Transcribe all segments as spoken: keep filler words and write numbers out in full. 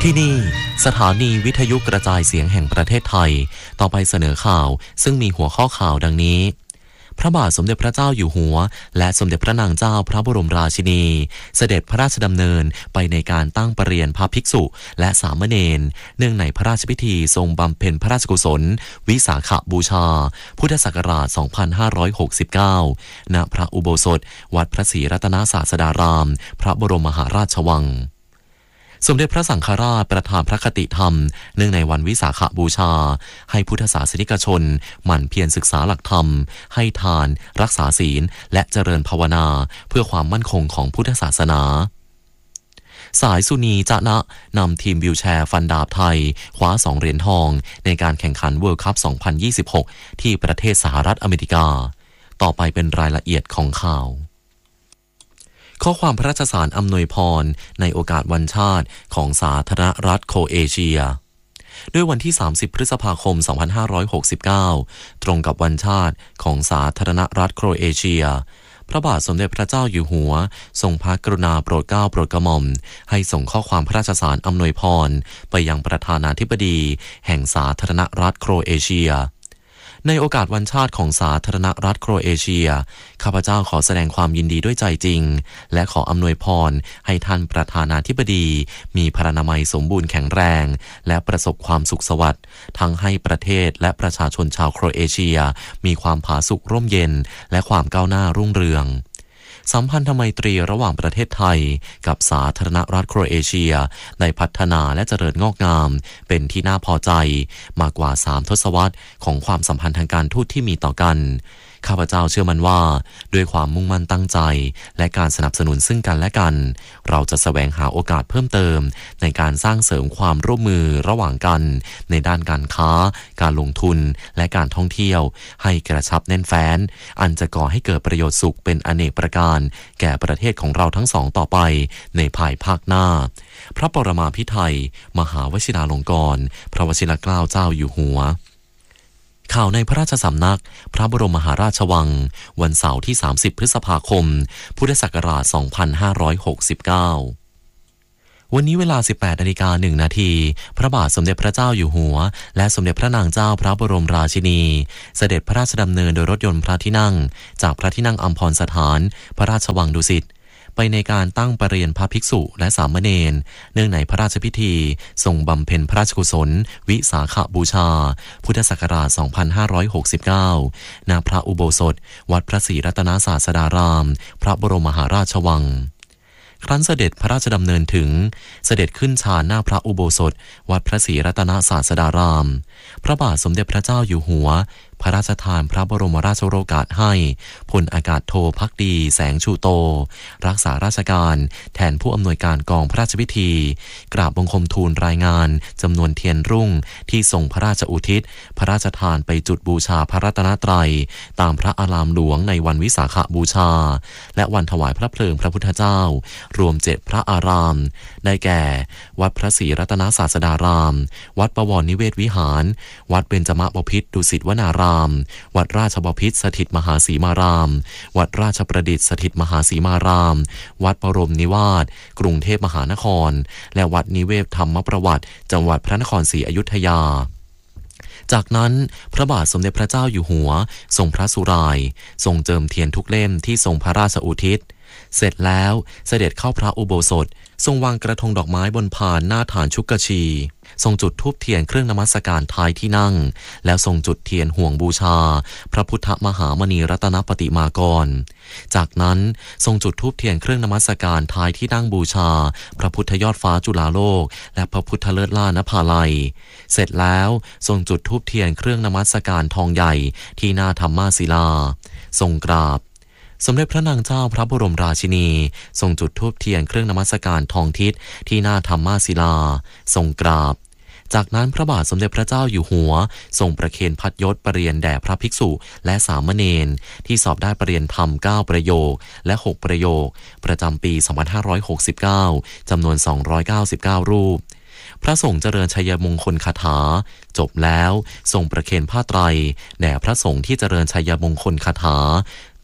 ที่นี่สถานีวิทยุกระจายเสียงแห่งประเทศไทยต่อไปเสนอข่าวซึ่งมีหัวข้อข่าวดังนี้พระบาทสมเด็จพระเจ้าอยู่หัวและสมเด็จพระนางเจ้าพระบรมราชินีเสด็จพระราชดำเนินไปในการตั้งประเรียนพระภิกษุและสามเณรเนื่องในพระราชพิธีทรงบำเพ็ญพระราชกุศลวิสาขบูชาพุทธศักราช สองพันห้าร้อยหกสิบเก้า ณ พระอุโบสถวัดพระศรีรัตนศาสดารามพระบรมมหาราชวังสมเด็จพระสังฆราชประทานพระคติธรรมเนื่องในวันวิสาขบูชาให้พุทธศาสนิกชนหมั่นเพียรศึกษาหลักธรรมให้ทานรักษาศีลและเจริญภาวนาเพื่อความมั่นคงของพุทธศาสนาสายสุนีจะนะนำทีมวิวแชร์ฟันดาบไทยคว้าสองเหรียญทองในการแข่งขันเวิลด์คัพ สองพันยี่สิบหก ที่ประเทศสหรัฐอเมริกาต่อไปเป็นรายละเอียดของข่าวข้อความพระราชสารอำนวยพรในโอกาสวันชาติของสาธารณรัฐโครเอเชียด้วยวันที่สามสิบพฤษภาคมสองพันห้าร้อยหกสิบเก้าตรงกับวันชาติของสาธารณรัฐโครเอเชียพระบาทสมเด็จพระเจ้าอยู่หัวทรงพระกรุณาโปรดเกล้าโปรดกระหม่อมให้ส่งข้อความพระราชสารอำนวยพรไปยังประธานาธิบดีแห่งสาธารณรัฐโครเอเชียในโอกาสวันชาติของสาธารณรัฐโครเอเชียข้าพเจ้าขอแสดงความยินดีด้วยใจจริงและขออำนวยพรให้ท่านประธานาธิบดีมีพรรณนามัยสมบูรณ์แข็งแรงและประสบความสุขสวัสดิ์ทั้งให้ประเทศและประชาชนชาวโครเอเชียมีความผาสุกร่มเย็นและความก้าวหน้ารุ่งเรืองสัมพันธไมตรีระหว่างประเทศไทยกับสาธารณรัฐโครเอเชียได้พัฒนาและเจริญงอกงามเป็นที่น่าพอใจมากกว่าสามทศวรรษของความสัมพันธ์ทางการทูตที่มีต่อกันข้าพเจ้าเชื่อมั่นว่าด้วยความมุ่งมั่นตั้งใจและการสนับสนุนซึ่งกันและกันเราจะแสวงหาโอกาสเพิ่มเติมในการสร้างเสริมความร่วมมือระหว่างกันในด้านการค้าการลงทุนและการท่องเที่ยวให้กระชับแน่นแฟ้นอันจะก่อให้เกิดประโยชน์สุขเป็นอเนกประการแก่ประเทศของเราทั้งสองต่อไปในภายภาคหน้าพระปรมาภิไธยมหาวชิราลงกรณ์พระวชิรเกล้าเจ้าอยู่หัวข่าวในพระราชสำนักพระบรมมหาราชวังวันเสาร์ที่สามสิบพฤษภาคมพุทธศักราชสองพันห้าร้อยหกสิบเก้าวันนี้เวลา สิบแปดนาฬิกาหนึ่งนาทีพระบาทสมเด็จพระเจ้าอยู่หัวและสมเด็จพระนางเจ้าพระบรมราชินีเสด็จพระราชดำเนินโดยรถยนต์พระที่นั่งจากพระที่นั่งอัมพรสถานพระราชวังดุสิตไปในการตั้งประเรียนพระภิกษุและสามเณรเนื่องในพระราชพิธีทรงบำเพ็ญพระราชกุศลวิสาขบูชาพุทธศักราช สองพันห้าร้อยหกสิบเก้า ณ พระอุโบสถวัดพระศรีรัตนศาสดารามพระบรมมหาราชวังครั้นเสด็จพระราชดำเนินถึงเสด็จขึ้นชานหน้าพระอุโบสถวัดพระศรีรัตนศาสดารามพระบาทสมเด็จพระเจ้าอยู่หัวพระราชทานพระบรมราชโองการให้พลอากาศโทภักดีแสงชูโตรักษาราชการแทนผู้อำนวยการกองพระราชพิธีกราบบังคมทูลรายงานจำนวนเทียนรุ่งที่ทรงพระราชอุทิศพระราชทานไปจุดบูชาพระรัตนตรัยตามพระอารามหลวงในวันวิสาขบูชาและวันถวายพระเพลิงพระพุทธเจ้ารวมเจ็ดพระอารามได้แก่วัดพระศรีรัตนศาสดารามวัดบวรนิเวศวิหารวัดเบญจมบพิตรดุสิตวนารามวัดราชบพิตรสถิตมหาสีมารามวัดราชประดิษฐ์สถิตมหาสีมารามวัดบรมนิวาสกรุงเทพมหานครและวัดนิเวศธรรมประวัติจังหวัดพระนครศรีอยุธยาจากนั้นพระบาทสมเด็จพระเจ้าอยู่หัวทรงพระสุรายทรงเจิมเทียนทุกเล่มที่ทรงพระราชอุทิศเสร็จแล้วเสด็จเข้าพระอุโบสถทรงวางกระทงดอกไม้บนพานหน้าฐานชุกชีทรงจุดธูปเทียนเครื่องนมัสการท้ายที่นั่งแล้วทรงจุดเทียนห่วงบูชาพระพุทธมหามณีรัตนปฏิมากรจากนั้นทรงจุดธูปเทียนเครื่องนมัสการท้ายที่นั่งบูชาพระพุทธยอดฟ้าจุฬาโลกและพระพุทธเลิศล่านภาลัยเสร็จแล้วทรงจุดธูปเทียนเครื่องนมัสการทองใหญ่ที่หน้าธรรมาศิลาทรงกราบสมเด็จพระนางเจ้าพระบรมราชินีทรงจุดธูปเทียนเครื่องนมัสการทองทิศที่หน้าธรรมาศิลาทรงกราบจากนั้นพระบาทสมเด็จพระเจ้าอยู่หัวทรงประเคนพัดยศประเรียนแด่พระภิกษุและสามเณรที่สอบได้ประเรียนธรรมเก้าประโยคและหกประโยคประจำปีสองพันห้าร้อยหกสิบเก้าจำนวนสองร้อยเก้าสิบเก้ารูปพระสงฆ์เจริญชัยมงคลคาถาจบแล้วทรงประเคนผ้าไตรแด่พระสงฆ์ที่เจริญชัยมงคลคาถา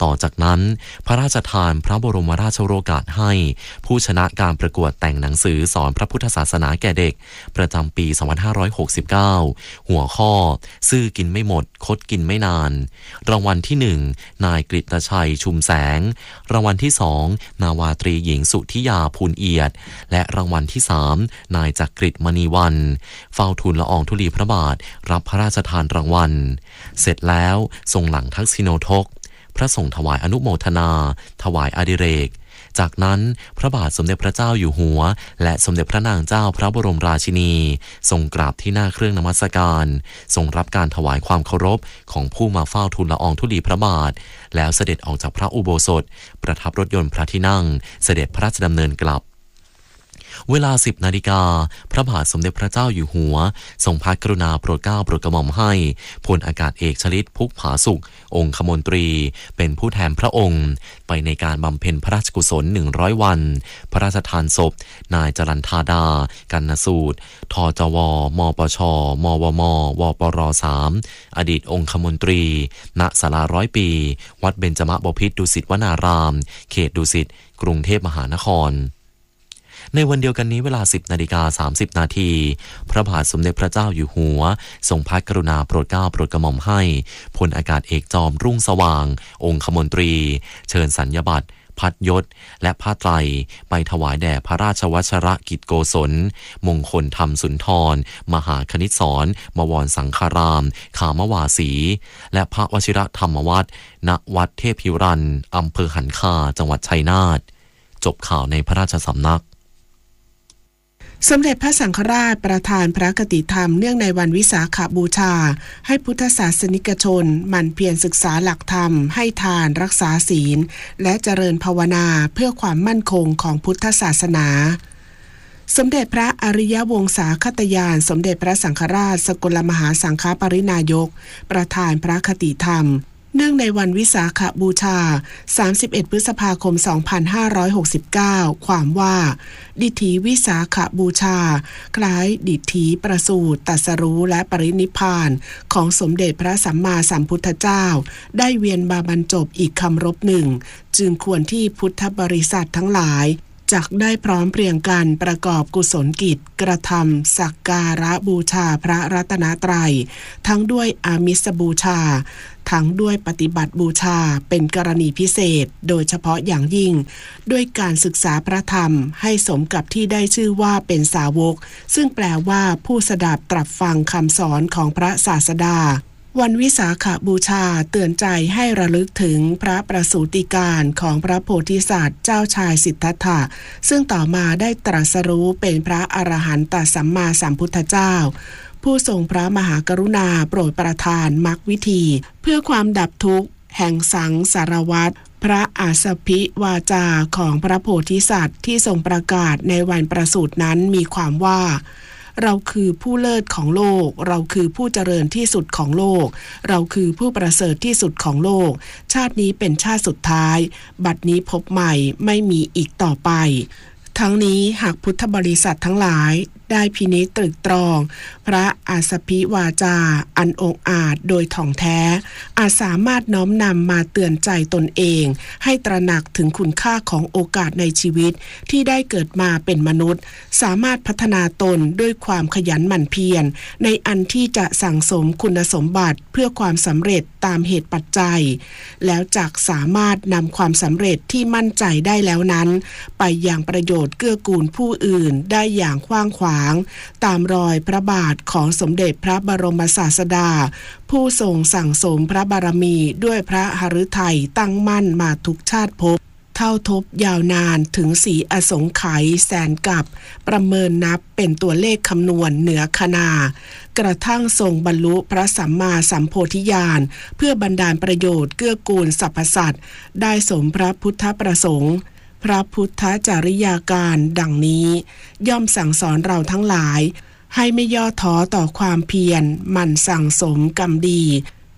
ต่อจากนั้นพระราชทานพระบรมราชโองการให้ผู้ชนะการประกวดแต่งหนังสือสอนพระพุทธศาสนาแก่เด็กประจำปีสองพันห้าร้อยหกสิบเก้าหัวข้อซื่อกินไม่หมดคดกินไม่นานรางวัลที่หนึ่งนายกฤตชัยชุมแสงรางวัลที่สองนาวาตรีหญิงสุธิยาภูลเอียดและรางวัลที่สามนายจักริดมณีวันเฝ้าทูลละอองธุลีพระบาทรับพระราชทานรางวัลเสร็จแล้วทรงหลังทักษิโนทกพระสงฆ์ถวายอนุโมทนาถวายอดิเรกจากนั้นพระบาทสมเด็จพระเจ้าอยู่หัวและสมเด็จพระนางเจ้าพระบรมราชินีทรงกราบที่หน้าเครื่องนมัสการทรงรับการถวายความเคารพของผู้มาเฝ้าทูลละอองธุลีพระบาทแล้วเสด็จออกจากพระอุโบสถประทับรถยนต์พระที่นั่งเสด็จพระราชดำเนินกลับเวลาสิบนาฬิกาพระบาทสมเด็จพระเจ้าอยู่หัวทรงพระกรุณาโปรดเกล้าโปรดกระหม่อมให้พลอากาศเอกชลิตพุกผาสุของคมนตรีเป็นผู้แทนพระองค์ไปในการบำเพ็ญพระราชกุศลหนึ่งร้อยวันพระราชทานศพนายจรัญธาดากันนสูตรทจวมปชมวมวปรสามอดีตองคมนตรีณศาลาร้อยปีวัดเบญจมบพิตรดุสิตวนารามเขตดุสิตกรุงเทพมหานครในวันเดียวกันนี้เวลา สิบนาฬิกาสามสิบนาทีพระบาทสมเด็จพระเจ้าอยู่หัวทรงพระกรุณาโปรดเกล้าโปรดกระหม่อมให้พลอากาศเอกจอมรุ่งสว่างองคมนตรีเชิญสัญญบัตรพัดยศและผ้าไตรไปถวายแด่พระราชวชรกิจโกศลมงคลธรรมสุนทรมหาคณิตศรมวรสังฆารามขามวาสีและพระวชิรธรรมวัดณวัดเทพพิรันอำเภอหันคาจังหวัดชัยนาทจบข่าวในพระราชสำนักสมเด็จพระสังฆราชประทานพระคติธรรมเนื่องในวันวิสาขบูชาให้พุทธศาสนิกชนหมั่นเพียรศึกษาหลักธรรมให้ทานรักษาศีลและเจริญภาวนาเพื่อความมั่นคงของพุทธศาสนาสมเด็จพระอริยวงศาคตยานสมเด็จพระสังฆราชสกลมหาสังฆปรินายกประทานพระคติธรรมเนื่องในวันวิสาขบูชาสามสิบเอ็ดพฤษภาคมสองพันห้าร้อยหกสิบเก้าความว่าดิถีวิสาขบูชาคล้ายดิถีประสูติตรัสรู้และปรินิพพานของสมเด็จพระสัมมาสัมพุทธเจ้าได้เวียนมาบรรจบอีกคำรบหนึ่งจึงควรที่พุทธบริษัททั้งหลายจักได้พร้อมเพรียงกันประกอบกุศลกิจกระทำสักการะบูชาพระรัตนตรัยทั้งด้วยอามิสบูชาทั้งด้วยปฏิบัติบูชาเป็นกรณีพิเศษโดยเฉพาะอย่างยิ่งด้วยการศึกษาพระธรรมให้สมกับที่ได้ชื่อว่าเป็นสาวกซึ่งแปลว่าผู้สดับตรับฟังคำสอนของพระศาสดาวันวิสาขบูชาเตือนใจให้ระลึกถึงพระประสูติการของพระโพธิสัตว์เจ้าชายสิทธัตถะซึ่งต่อมาได้ตรัสรู้เป็นพระอรหันตสัมมาสัมพุทธเจ้าผู้ทรงพระมหากรุณาโปรดประทานมรรควิธีเพื่อความดับทุกข์แห่งสังสารวัฏพระอาสพิวาจาของพระโพธิสัตว์ที่ทรงประกาศในวันประสูตินั้นมีความว่าเราคือผู้เลิศของโลกเราคือผู้เจริญที่สุดของโลกเราคือผู้ประเสริฐที่สุดของโลกชาตินี้เป็นชาติสุดท้ายบัดนี้พบใหม่ไม่มีอีกต่อไปทั้งนี้หากพุทธบริษัททั้งหลายได้พินิจตรึกตรองพระอาสพิวาจาอันองอาจโดยถ่องแท้อาจสามารถน้อมนำมาเตือนใจตนเองให้ตระหนักถึงคุณค่าของโอกาสในชีวิตที่ได้เกิดมาเป็นมนุษย์สามารถพัฒนาตนด้วยความขยันหมั่นเพียรในอันที่จะสั่งสมคุณสมบัติเพื่อความสำเร็จตามเหตุปัจจัยแล้วจักสามารถนำความสำเร็จที่มั่นใจได้แล้วนั้นไปอย่างประโยชน์เกื้อกูลผู้อื่นได้อย่างกว้างขวางตามรอยพระบาทของสมเด็จพระบรมศาสดาผู้ทรงสั่งสมพระบารมีด้วยพระหฤทัยตั้งมั่นมาทุกชาติภพเท่าทบยาวนานถึงสีอสงไขยแสนกับประเมินนับเป็นตัวเลขคำนวณเหนือคณากระทั่งทรงบรรลุพระสัมมาสัมโพธิญาณเพื่อบรรดาลประโยชน์เกื้อกูลสรรพสัตว์ได้สมพระพุทธประสงค์พระพุทธจริยาการดังนี้ย่อมสั่งสอนเราทั้งหลายให้ไม่ย่อท้อต่อความเพียรหมั่นสั่งสมกรรมดี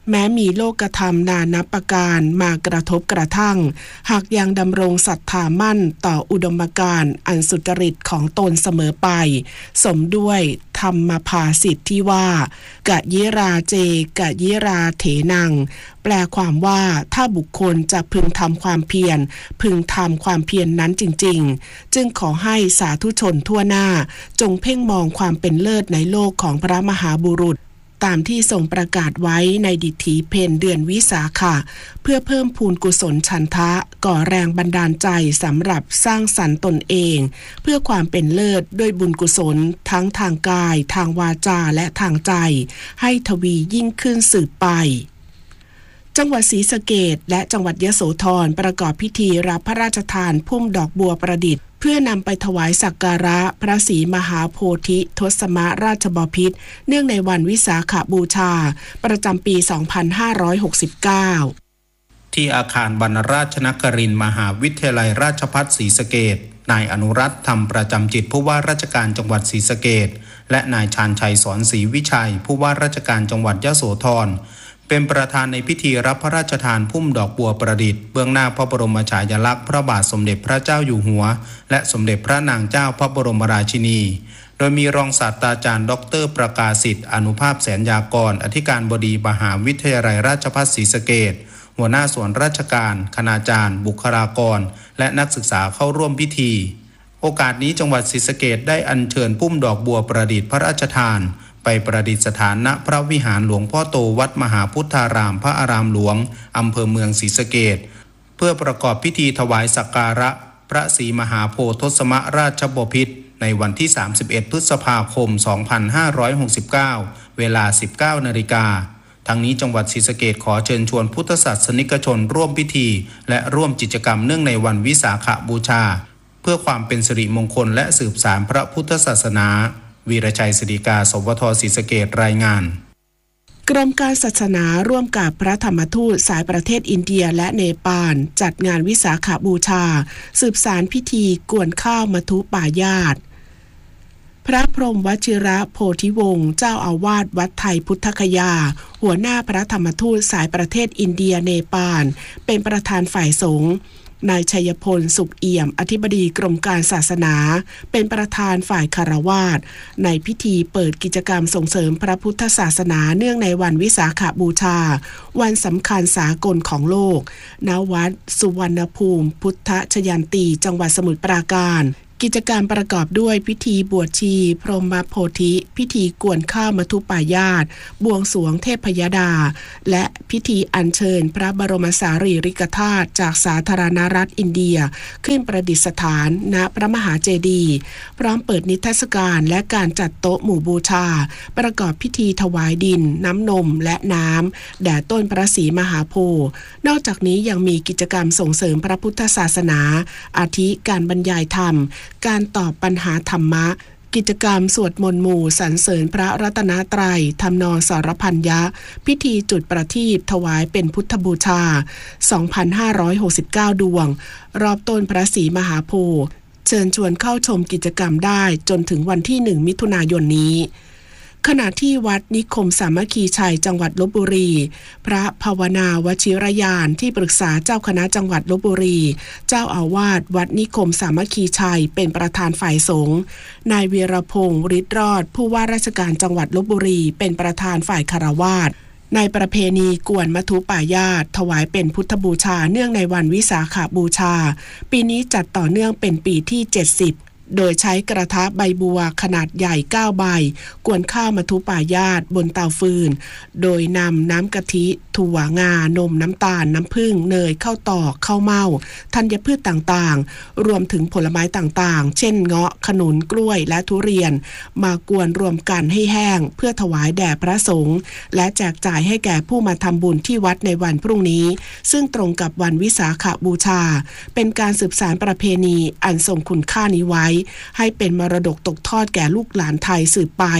แม้มีโลกธรรมนานับประการมากระทบกระทั่งหากยังดำรงศรัทธามั่นต่ออุดมการณ์อันสุจริตของตนเสมอไปสมด้วยธรรมภาษิตที่ว่ากะยิราเจกะยิราเถนังแปลความว่าถ้าบุคคลจะพึงทำความเพียรพึงทำความเพียรนนั้นจริงๆจึงขอให้สาธุชนทั่วหน้าจงเพ่งมองความเป็นเลิศในโลกของพระมหาบุรุษตามที่ทรงประกาศไว้ในดิถีเพนเดือนวิสาขะเพื่อเพิ่มพูนกุศลฉันทะก่อแรงบันดาลใจสำหรับสร้างสรรค์ตนเองเพื่อความเป็นเลิศด้วยบุญกุศลทั้งทางกายทางวาจาและทางใจให้ทวียิ่งขึ้นสืบไปจังหวัดศรีสะเกษและจังหวัดยโสธรประกอบพิธีรับพระราชทานพุ่มดอกบัวประดิษฐ์เพื่อนำไปถวายสักการะพระศรีมหาโพธิทศมราชบพิตรเนื่องในวันวิสาขบูชาประจำปี สองพันห้าร้อยหกสิบเก้าที่อาคารบรรณราชนครินทร์มหาวิทยาลัยราชภัฏศรีสะเกษนายอนุรัตน์ธรรมประจำจิตผู้ว่าราชการจังหวัดศรีสะเกษและนายชาญชัยสอนศรีวิชัยผู้ว่าราชการจังหวัดยโสธรเป็นประธานในพิธีรับพระราชทานพุ่มดอกบัวประดิษฐ์เบื้องหน้าพระบรมฉายาลักษณ์พระบาทสมเด็จพระเจ้าอยู่หัวและสมเด็จพระนางเจ้าพระบรมราชินีโดยมีรองศาสตราจารย์ดรประกาศิษฐ์อนุภาพแสนยากรอธิการบดีมหาวิทยาลัยราชภัฏศรีสะเกษหัวหน้าส่วนราชการคณาจารย์บุคลากรและนักศึกษาเข้าร่วมพิธีโอกาสนี้จังหวัดศรีสะเกษได้อัญเชิญพุ่มดอกบัวประดิษฐ์พระราชทานไปประดิษฐานณพระวิหารหลวงพ่อโตวัดมหาพุทธารามพระอารามหลวงอำเภอเมืองศรีสะเกษเพื่อประกอบพิธีถวายสักการะพระศรีมหาโพธิทศมราชบพิตรในวันที่สามสิบเอ็ดพฤษภาคมสองพันห้าร้อยหกสิบเก้าเวลา สิบเก้านาฬิกาทั้งนี้จังหวัดศรีสะเกษขอเชิญชวนพุทธศาสนิกชนร่วมพิธีและร่วมกิจกรรมเนื่องในวันวิสาขบูชาเพื่อความเป็นสิริมงคลและสืบสานพระพุทธศาสนาวีรชัยศิริกาสวทศรีสะเกษรายงานกรมการศาสนาร่วมกับพระธรรมทูตสายประเทศอินเดียและเนปาลจัดงานวิสาขบูชาสืบสานพิธีกวนข้าวมทุปายาตพระพรหมวชิระโพธิวงศ์เจ้าอาวาสวัดไทยพุทธคยาหัวหน้าพระธรรมทูตสายประเทศอินเดียเนปาลเป็นประธานฝ่ายสงฆ์นายชัยพลสุขเอี่ยมอธิบดีกรมการศาสนาเป็นประธานฝ่ายคฤหัสถ์ในพิธีเปิดกิจกรรมส่งเสริมพระพุทธศาสนาเนื่องในวันวิสาขบูชาวันสำคัญสากลของโลกณวัดสุวรรณภูมิพุทธชยันตีจังหวัดสมุทรปราการกิจกรรมประกอบด้วยพิธีบวชชีพรหมโพธิพิธีกวนข้าวมทุปายาตบวงสรวงเทพยดาและพิธีอัญเชิญพระบรมสารีริกธาตุจากสาธารณรัฐอินเดียขึ้นประดิษฐานณพระมหาเจดีย์พร้อมเปิดนิทรรศการและการจัดโต๊ะหมู่บูชาประกอบพิธีถวายดินน้ำนมและน้ำแด่ต้นพระศรีมหาโพธิ์นอกจากนี้ยังมีกิจกรรมส่งเสริมพระพุทธศาสนาอาทิการบรรยายธรรมการตอบปัญหาธรรมะกิจกรรมสวดมนต์หมู่สรรเสริญพระรัตนตรัยทำนองสรพัญญะพิธีจุดประทีปถวายเป็นพุทธบูชา สองพันห้าร้อยหกสิบเก้า ดวงรอบต้นพระศรีมหาโพธิ์เชิญชวนเข้าชมกิจกรรมได้จนถึงวันที่หนึ่งมิถุนายนนี้ขณะที่วัดนิคมสามัคคีชัยจังหวัดลพบุรีพระภาวนาวชิรยานที่ปรึกษาเจ้าคณะจังหวัดลพบุรีเจ้าอาวาสวัดนิคมสามัคคีชัยเป็นประธานฝ่ายสงฆ์นายวีรพงษ์ฤทธิ์รอดผู้ว่าราชการจังหวัดลพบุรีเป็นประธานฝ่ายคฤหัสถ์ในประเพณีกวนมทุปายาตถวายเป็นพุทธบูชาเนื่องในวันวิสาขบูชาปีนี้จัดต่อเนื่องเป็นปีที่เจ็ดสิบโดยใช้กระทะใบบัวขนาดใหญ่เก้าใบกวนข้าวมทุปายาตบนเตาฟืนโดยนำน้ำกะทิถั่วงานมน้ำตาลน้ำผึ้งเนยข้าวตอกข้าวเม่าธัญพืชต่างๆรวมถึงผลไม้ต่างๆเช่นเงาะขนุนกล้วยและทุเรียนมากวนรวมกันให้แห้งเพื่อถวายแด่พระสงฆ์และแจกจ่ายให้แก่ผู้มาทำบุญที่วัดในวันพรุ่งนี้ซึ่งตรงกับวันวิสาขบูชาเป็นการสืบสานประเพณีอันทรงคุณค่านี้ไว้ให้เป็นมรดกตกทอดแก่ลูกหลานไทยสืบไป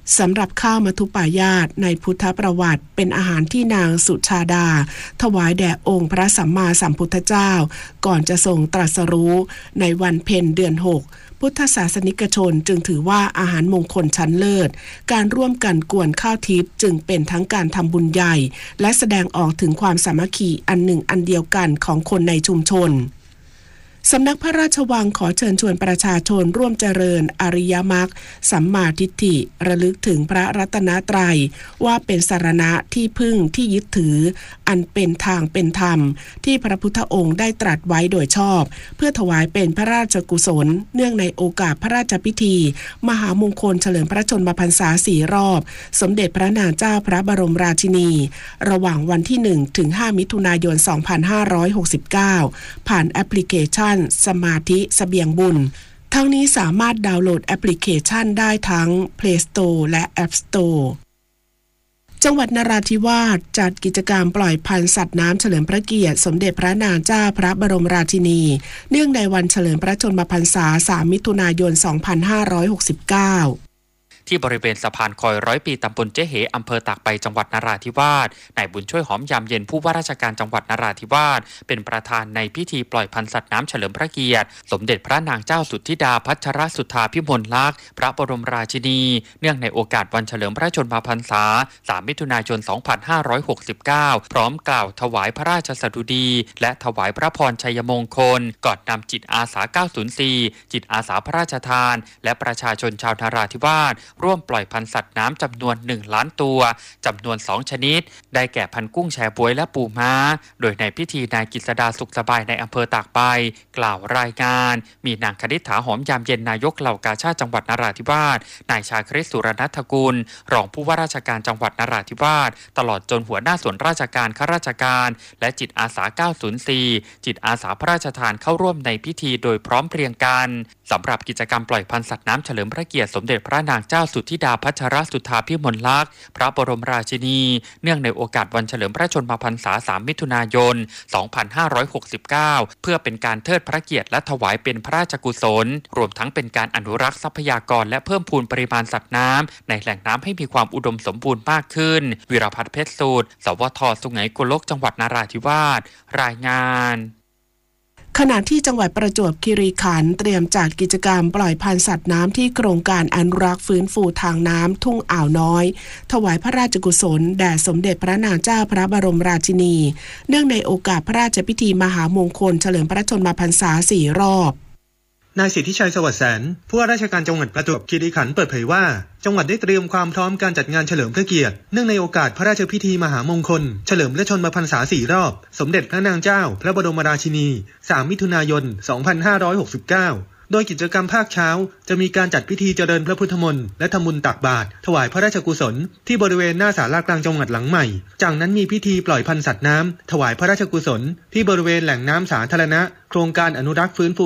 สำหรับข้าวมัทุปายาตในพุทธประวัติเป็นอาหารที่นางสุชาดาถวายแด่องค์พระสัมมาสัมพุทธเจ้าก่อนจะทรงตรัสรู้ในวันเพ็ญเดือนหกพุทธศาสนิกชนจึงถือว่าอาหารมงคลชั้นเลิศการร่วมกันกวนข้าวทิพย์จึงเป็นทั้งการทำบุญใหญ่และแสดงออกถึงความสามัคคีอันหนึ่งอันเดียวกันของคนในชุมชนสำนักพระราชวังขอเชิญชวนประชาชนร่วมเจริญอริยมรรคสัมมาทิฏฐิระลึกถึงพระรัตนตรัยว่าเป็นสรณะที่พึ่งที่ยึดถืออันเป็นทางเป็นธรรมที่พระพุทธองค์ได้ตรัสไว้โดยชอบเพื่อถวายเป็นพระราชกุศลเนื่องในโอกาสพระราชพิธีมหามงคลเฉลิมพระชนมพรรษาสี่รอบสมเด็จพระนางเจ้าพระบรมราชินีระหว่างวันที่หนึ่งถึงห้ามิถุนายนสองพันห้าร้อยหกสิบเก้าผ่านแอปพลิเคชันสมาธิเสบียงบุญทั้งนี้สามารถดาวน์โหลดแอปพลิเคชันได้ทั้ง Play Store และ App Store จังหวัดนราธิวาสจัดกิจกรรมปล่อยพันธุ์สัตว์น้ำเฉลิมพระเกียรติสมเด็จพระนางเจ้าพระบรมราชินีเนื่องในวันเฉลิมพระชนมพรรษาสามมิถุนายนสองพันห้าร้อยหกสิบเก้าที่บริเวณสะพานคอยร้อยปีตำบลเจ๊เหอำเภอตากใบจังหวัดนราธิวาสนายบุญช่วยหอมยามเย็นผู้ว่าราชการจังหวัดนราธิวาสเป็นประธานในพิธีปล่อยพันธุ์สัตว์น้ำเฉลิมพระเกียรติสมเด็จพระนางเจ้าสุทธิดาพัชรสุทธาภิมลลักษณ์พระบรมราชินีเนื่องในโอกาสวันเฉลิมพระชนมพรรษาสามมิถุนายนสองพันห้าร้อยหกสิบเก้าพร้อมกล่าวถวายพระราชสดุดีและถวายพระพรชัยมงคลก่อนนำจิตอาสาเก้าศูนย์สี่จิตอาสาพระราชทานและประชาชนชาวนราธิวาสร่วมปล่อยพันธุ์สัตว์น้ำจำนวนหนึ่งล้านตัวจำนวนสองชนิดได้แก่พันกุ้งแชบ๊วยและปูม้าโดยในพิธีนายกฤษดาสุขสบายในอำเภอตากใบกล่าวรายงานมีนางคณิษฐาหอมยามเย็นนายกเหล่ากาชาดจังหวัดนราธิวาสนายชาคริสสุรนัฐกุลรองผู้ว่าราชการจังหวัดนราธิวาสตลอดจนหัวหน้าส่วนราชการข้าราชการและจิตอาสาเก้าศูนย์สี่จิตอาสาพระราชทานเข้าร่วมในพิธีโดยพร้อมเพรียงกันสำหรับกิจกรรมปล่อยพันธุ์สัตว์น้ำเฉลิมพระเกียรติสมเด็จพระนางเจ้าสุทธิดาพัชรสุทธาภิมลลักษณ์พระบรมราชินีเนื่องในโอกาสวันเฉลิมพระชนมพรรษาสามมิถุนายนสองพันห้าร้อยหกสิบเก้าเพื่อเป็นการเทิดพระเกียรติและถวายเป็นพระราชกุศลรวมทั้งเป็นการอนุรักษ์ทรัพยากรและเพิ่มพูนปริมาณสัตว์น้ำในแหล่งน้ำให้มีความอุดมสมบูรณ์มากขึ้นวิรพัฒน์เพชรสูตรสวทสุไหงโกลกจังหวัดนราธิวาสรายงานขณะที่จังหวัดประจวบคีรีขันธ์เตรียมจัดกิจกรรมปล่อยพันธุ์สัตว์น้ำที่โครงการอนุรักษ์ฟื้นฟูทางน้ำทุ่งอ่าวน้อยถวายพระราชกุศลแด่สมเด็จพระนางเจ้าพระบรมราชินีเนื่องในโอกาสพระราชพิธีมหามงคลเฉลิมพระชนมพรรษาสี่รอบนายสิทธิชัยสวัสดิ์แสนผู้ว่าราชการจังหวัดประจวบคีรีขันธ์เปิดเผยว่าจังหวัดได้เตรียมความพร้อมการจัดงานเฉลิมพระเกียรติเนื่องในโอกาสพระราชพิธีมหามงคลเฉลิมพระชนมพรรษาสี่รอบสมเด็จพระนางเจ้าพระบรมราชินีสามมิถุนายนสองพันห้าร้อยหกสิบเก้าโดยกิจกรรมภาคเช้าจะมีการจัดพิธีเจริญพระพุทธมนต์และทำบุญตักบาตรถวายพระราชกุศลที่บริเวณหน้าศาลากลางจังหวัดหลังใหม่จากนั้นมีพิธีปล่อยพันธุ์สัตว์น้ำถวายพระราชกุศลที่บริเวณแหล่งน้ำสาธารณะโครงการอนุรักษ์ฟื้นฟู